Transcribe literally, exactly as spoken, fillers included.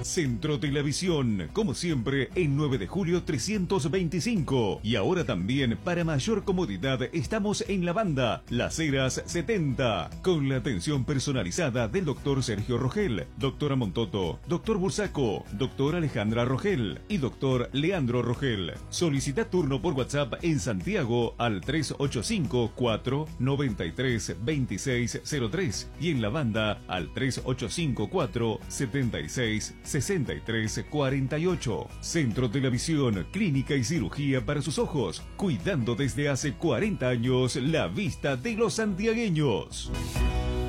Centro de la Visión, como siempre, en nueve de julio trescientos veinticinco. Y ahora también, para mayor comodidad, estamos en La Banda, Las Heras setenta, con la atención personalizada del doctor Sergio Rogel, doctora Montoto, doctor Bursaco, doctora Alejandra Rogel y doctor Leandro Rogel. Solicita turno por WhatsApp en Santiago al tres ocho cinco, cuatro nueve tres, dos seis cero tres y en La Banda al tres ocho cinco, cuatro siete seis, seis tres cuatro ocho. Centro de la Visión, clínica y cirugía para sus ojos, cuidando desde hace cuarenta años la vista de los santiagueños.